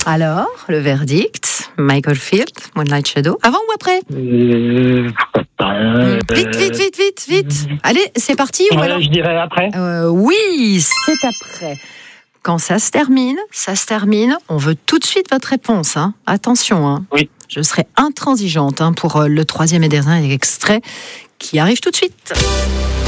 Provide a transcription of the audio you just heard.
Alors, le verdict, Michael Field, Moonlight Shadow, avant ou après? Vite. Allez, c'est parti ou alors... Je dirais après. Oui, c'est après. Quand ça se termine, on veut tout de suite votre réponse. Hein. Attention, hein. Oui. Je serai intransigeante pour le troisième et dernier extrait qui arrive tout de suite.